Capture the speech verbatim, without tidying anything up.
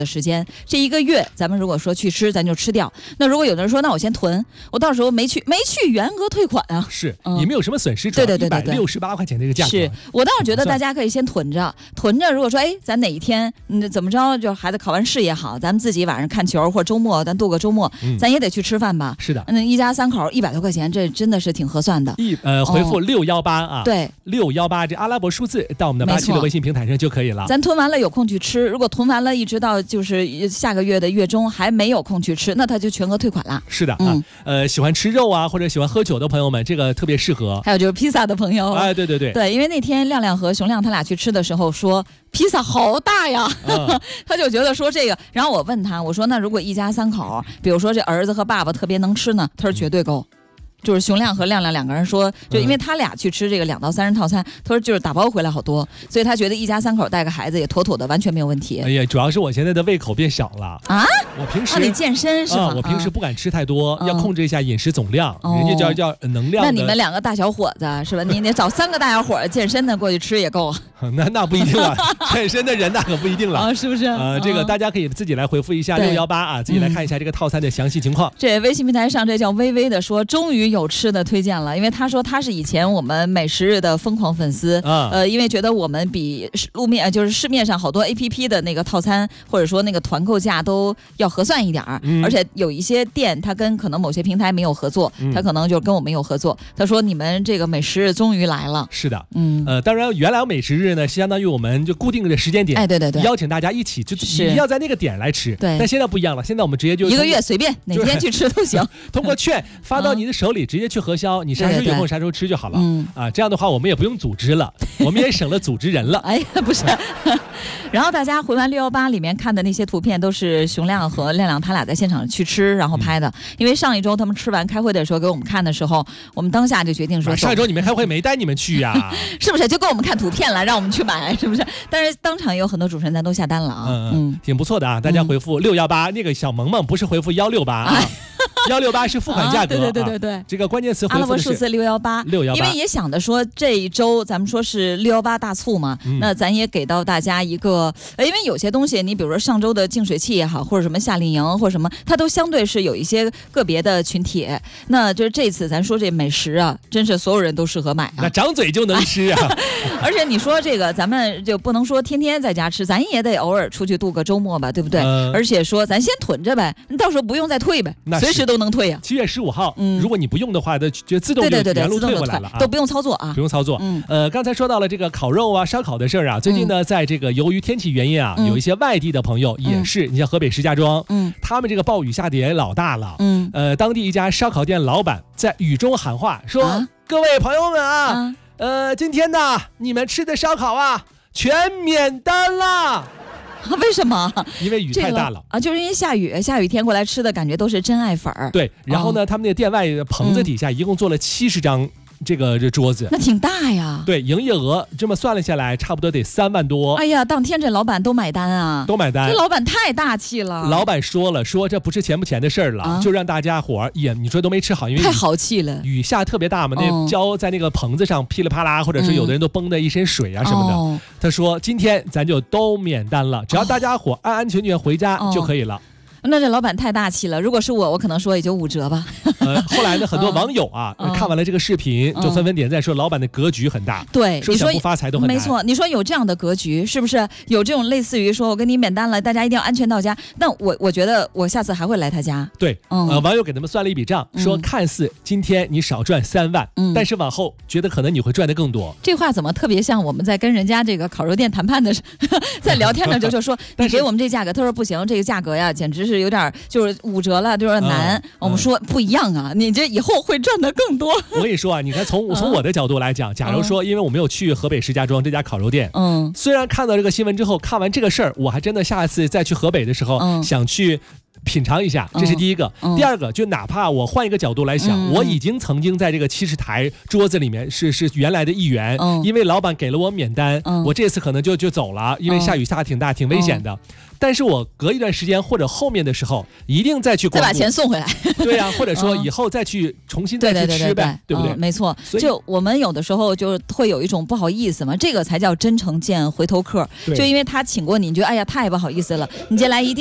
的时间，这一个月咱们如果说去吃，咱就吃掉。那如果有的人说，那我先囤，我到时候没去没去原额退款啊。 是， 嗯、 也没有什么损失， 对对对对对， 一百六十八块钱这个价格。 是我倒是觉得大家可以先囤着，囤着。如果说哎，咱哪一天嗯怎么着，就孩子考完试也好，咱们自己晚上看球或周末咱度个周末、嗯，咱也得去吃饭吧。 是的， 嗯，一家三口一百多块钱，这真的是挺合算的。 一呃，回复六幺八啊， 对， 六幺八这阿拉伯数字到我们的八七的微信平台上就可以了。 咱囤完了有空去吃，如果囤完了一直到就是下个月的月中还没有空去吃，那他就全额退款啦。 是的、嗯、啊，呃，喜欢吃肉啊或者喜欢喝酒的朋友们，这个特别适合。 还有就是披萨的朋友， 哎，对对对对，因为那天亮亮和熊亮他俩去吃的时候说披萨好大呀，嗯、他就觉得说这个，然后我问他，我说那如果一家三口，比如说这儿子和爸爸特别能吃呢，他说绝对够。嗯，就是熊亮和亮亮两个人说，就因为他俩去吃这个两到三人套餐，他说就是打包回来好多，所以他觉得一家三口带个孩子也妥妥的，完全没有问题。 哎呀，主要是我现在的胃口变小了啊！我平时啊，你健身是吧、 啊？我平时不敢吃太多， 嗯、 要控制一下饮食总量，嗯、人家叫叫能量。 那你们两个大小伙子是吧？你得找三个大小伙子健身的过去吃也够。 那那不一定了，健身的人那可不一定了啊，是不是？ 呃，这个大家可以自己来回复一下六幺八啊，自己来看一下这个套餐的详细情况。 嗯、这微信平台上这叫微微的说，终于有吃的推荐了，因为他说他是以前我们美食日的疯狂粉丝，啊、呃，因为觉得我们比路面就是市面上好多 A P P 的那个套餐或者说那个团购价都要合算一点儿、嗯，而且有一些店他跟可能某些平台没有合作，嗯、他可能就跟我们有合作。他说你们这个美食日终于来了。 是的，嗯，呃，当然原来美食日呢是相当于我们就固定的时间点， 哎，对对对， 邀请大家一起就一定要在那个点来吃， 对。 但现在不一样了，现在我们直接就一个月随便哪天去吃都行， 通过券发到你的手里，直接去核销，你啥时候有空啥时候吃就好了。嗯啊，这样的话我们也不用组织了，我们也省了组织人了。 哎呀，不是。然后大家回完六幺八里面看的那些图片，都是熊亮和亮亮他俩在现场去吃然后拍的。嗯、因为上一周他们吃完开会的时候给我们看的时候，我们当下就决定说， 上一周你们开会没带你们去呀、啊？ 是不是？就给我们看图片了，让我们去买，是不是？但是当场也有很多主持人咱都下单了啊， 嗯嗯，挺不错的啊。大家回复六幺八，那个小萌萌不是回复幺六八啊。幺六八是付款价格，啊、 对对对对对、啊， 这个关键词回复阿拉伯数字六幺八， 六幺八， 因为也想着说这一周咱们说是六幺八大促嘛、嗯，那咱也给到大家一个，因为有些东西，你比如说上周的净水器也好，或者什么夏令营或者什么，它都相对是有一些个别的群体，那就是这次咱说这美食啊，真是所有人都适合买啊， 那张嘴就能吃啊， 而且你说这个咱们就不能说天天在家吃，咱也得偶尔出去度个周末吧，对不对？呃、而且说咱先囤着呗，你到时候不用再退呗，随时都能退啊。 七月十五号、嗯，如果你不用的话，它就自动就原路退回来了啊， 都不用操作啊， 不用操作。嗯，呃，刚才说到了这个烤肉啊、烧烤的事儿啊，最近呢，在这个由于天气原因啊、嗯，有一些外地的朋友也是，嗯、你像河北石家庄，嗯，他们这个暴雨下的也老大了，嗯，呃，当地一家烧烤店老板在雨中喊话说：“啊、各位朋友们啊，啊，呃，今天呢，你们吃的烧烤啊，全免单了。” 为什么？ 因为雨太大了、 这个、啊，就是因为下雨，下雨天过来吃的感觉都是真爱粉儿。 对，然后呢，哦、他们那个店外棚子底下一共做了七十张。这个这桌子那挺大呀， 对，营业额这么算了下来，差不多得三万多。 哎呀，当天这老板都买单啊， 都买单。 这老板太大气了。 老板说了，说这不是钱不钱的事儿了、啊，就让大家伙儿也你说都没吃好，因为太豪气了。 雨下特别大嘛，那浇在那个棚子上噼里啪啦，或者是有的人都崩的一身水啊什么的。嗯、他说今天咱就都免单了，只要大家伙安安全全回家就可以了。哦那这老板太大气了，如果是我，我可能说也就五折吧。 呃，后来呢，很多网友啊、嗯、看完了这个视频，就纷纷点赞说老板的格局很大。 对， 说想不发财都很难。 没错，你说有这样的格局，是不是有这种类似于说我跟你免单了，大家一定要安全到家？那我我觉得我下次还会来他家。 对，嗯、呃，网友给他们算了一笔账，说看似今天你少赚三万、嗯，但是往后觉得可能你会赚得更多。 这话怎么特别像我们在跟人家这个烤肉店谈判的，在聊天呢就就说你给我们这价格，他说不行，这个价格呀简直是有点就是。五折了，就是难、嗯。我们说不一样啊，你这以后会赚的更多。 我跟你说啊，你看从从我的角度来讲，假如说，因为我没有去河北石家庄这家烤肉店，嗯，虽然看到这个新闻之后，看完这个事儿，我还真的下次再去河北的时候，嗯、想去品尝一下，这是第一个。嗯、第二个，就哪怕我换一个角度来想，嗯、我已经曾经在这个七十台桌子里面是是原来的一员，嗯、因为老板给了我免单，嗯、我这次可能就就走了，因为下雨下挺大，挺危险的。嗯但是我隔一段时间或者后面的时候，一定再去光顾， 再把钱送回来。 对呀、啊，或者说以后再去重新再去吃呗，对不对？ 嗯、没错。就我们有的时候就会有一种不好意思嘛，这个才叫真诚见回头客。就因为他请过你，你觉得哎呀太不好意思了，你接下来一定。